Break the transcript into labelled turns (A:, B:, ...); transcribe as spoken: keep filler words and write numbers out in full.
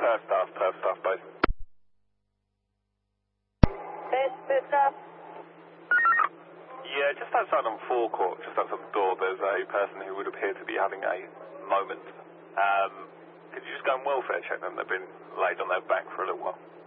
A: Per staff, per staff, both.
B: Per, per staff.
A: Yeah, just outside on forecourt, just outside the door, there's a person who would appear to be having a moment. Um, could you just go and welfare check them? They've been laid on their back for a little while.